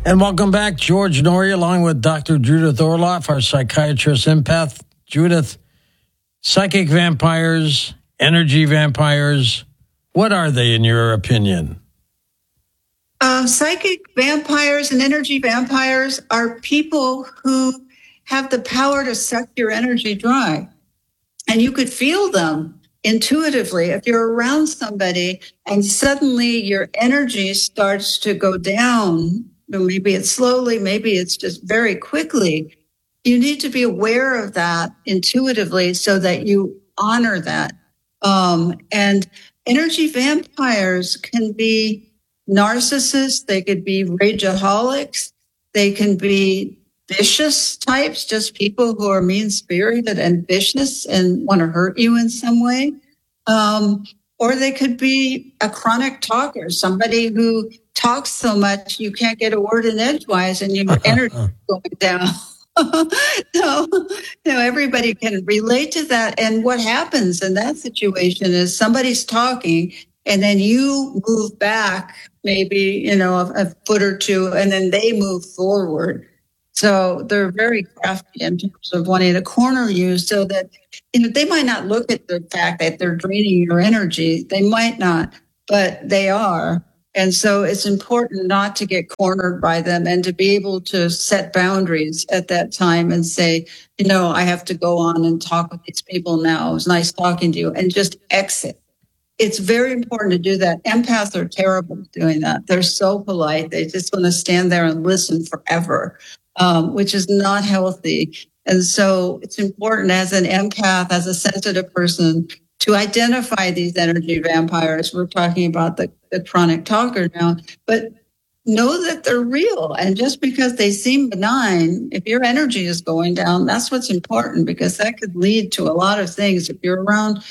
And welcome back, George Noory, along with Dr. Judith Orloff, our psychiatrist empath. Judith, psychic vampires, energy vampires, what are they in your opinion? Psychic vampires and energy vampires are people who have the power to suck your energy dry. And you could feel them intuitively. If you're around somebody and suddenly your energy starts to go down, maybe it's slowly, maybe it's just very quickly, you need to be aware of that intuitively so that you honor that. And energy vampires can be narcissists, they could be rageaholics, they can be vicious types, just people who are mean-spirited and vicious and want to hurt you in some way. Or they could be a chronic talker, somebody who talks so much you can't get a word in edgewise and your energy is going down. So, everybody can relate to that. And what happens in that situation is somebody's talking and then you move back maybe, a foot or two, and then they move forward. So they're very crafty in terms of wanting to corner you so that, they might not look at the fact that they're draining your energy. They might not, but they are. And so it's important not to get cornered by them and to be able to set boundaries at that time and say, I have to go on and talk with these people now. It was nice talking to you, and just exit. It's very important to do that. Empaths are terrible at doing that. They're so polite. They just want to stand there and listen forever, which is not healthy. And so it's important as an empath, as a sensitive person, to identify these energy vampires. We're talking about the chronic talker now, but know that they're real. And just because they seem benign, if your energy is going down, that's what's important, because that could lead to a lot of things. If you're around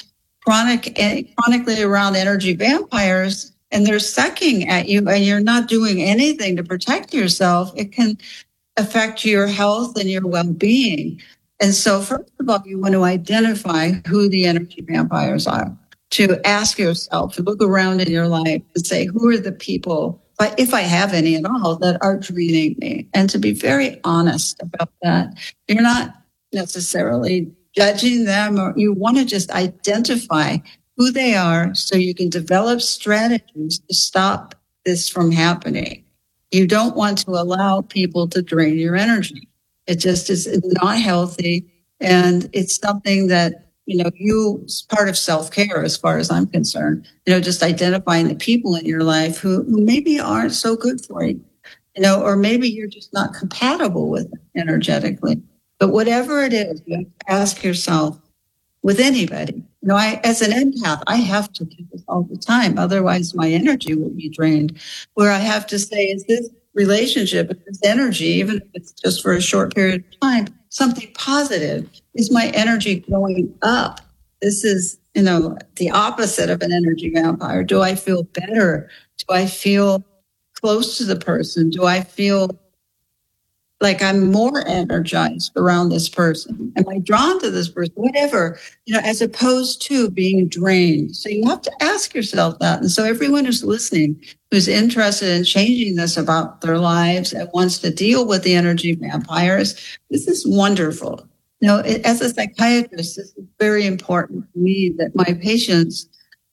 chronically around energy vampires and they're sucking at you and you're not doing anything to protect yourself, it can affect your health and your well-being. And so first of all, you want to identify who the energy vampires are, to ask yourself, to look around in your life and say, who are the people, if I have any at all, that are draining me? And to be very honest about that. You're not necessarily judging them, or you want to just identify who they are so you can develop strategies to stop this from happening. You don't want to allow people to drain your energy. It just is not healthy. And it's something that, it's part of self-care as far as I'm concerned, just identifying the people in your life who maybe aren't so good for you, or maybe you're just not compatible with them energetically. But whatever it is, you have to ask yourself, with anybody, as an empath, I have to do this all the time. Otherwise, my energy will be drained. Where I have to say, is this relationship, is this energy, even if it's just for a short period of time, something positive? Is my energy going up? This is, the opposite of an energy vampire. Do I feel better? Do I feel close to the person? Do I feel like I'm more energized around this person? Am I drawn to this person? Whatever, as opposed to being drained. So you have to ask yourself that. And so everyone who's listening, who's interested in changing this about their lives and wants to deal with the energy vampires, this is wonderful. As a psychiatrist, this is very important to me that my patients,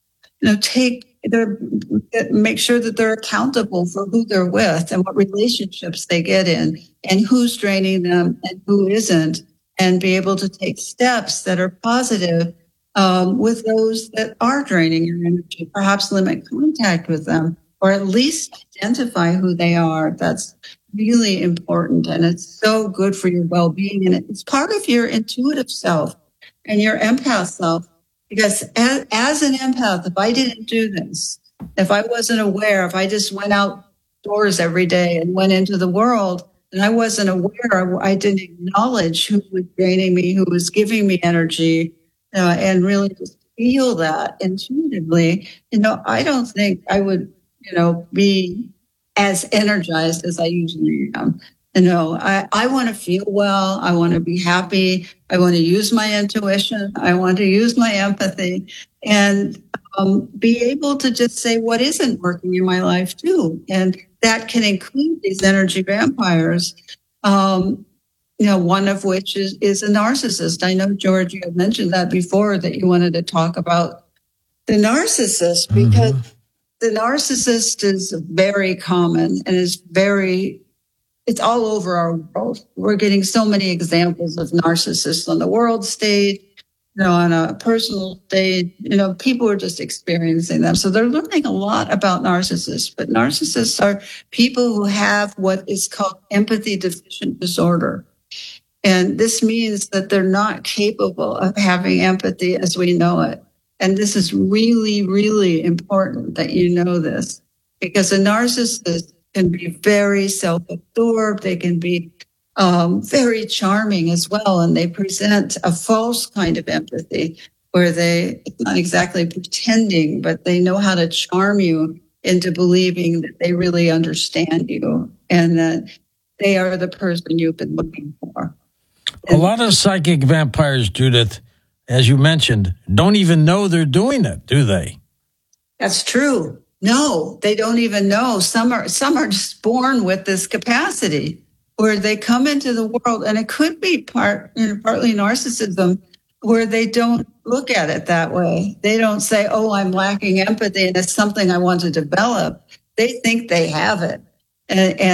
make sure that they're accountable for who they're with and what relationships they get in and who's draining them and who isn't, and be able to take steps that are positive with those that are draining your energy, perhaps limit contact with them, or at least identify who they are. That's really important. And it's so good for your well-being. And it's part of your intuitive self and your empath self. Because as an empath, if I didn't do this, if I wasn't aware, if I just went outdoors every day and went into the world and I wasn't aware, I didn't acknowledge who was draining me, who was giving me energy, and really just feel that intuitively, I don't think I would, be as energized as I usually am. I want to feel well. I want to be happy. I want to use my intuition. I want to use my empathy. And be able to just say what isn't working in my life too. And that can include these energy vampires, one of which is a narcissist. I know, George, you had mentioned that before, that you wanted to talk about the narcissist, because the narcissist is very common and it's all over our world. We're getting so many examples of narcissists on the world stage, on a personal stage. People are just experiencing them. So they're learning a lot about narcissists. But narcissists are people who have what is called empathy deficient disorder. And this means that they're not capable of having empathy as we know it. And this is really, really important that you know this, because a narcissist can be very self-absorbed. They can be very charming as well. And they present a false kind of empathy where they're not exactly pretending, but they know how to charm you into believing that they really understand you and that they are the person you've been looking for. A lot of psychic vampires, Judith, as you mentioned, don't even know they're doing it, do they? That's true. No, they don't even know. Some are just born with this capacity where they come into the world, and it could be partly narcissism, where they don't look at it that way. They don't say, "Oh, I'm lacking empathy, and it's something I want to develop." They think they have it, and